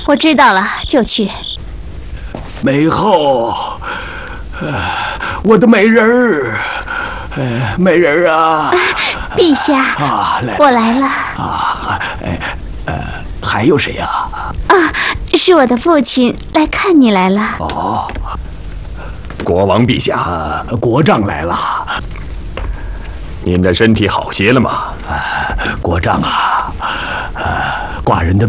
我知道了，就去。 美后，我的美人儿，美人儿啊！ 陛下，我来了。 还有谁呀？ 是我的父亲来看你来了。 哦， 国王陛下， 国丈来了。 您的身体好些了吗？ 国丈啊，寡人的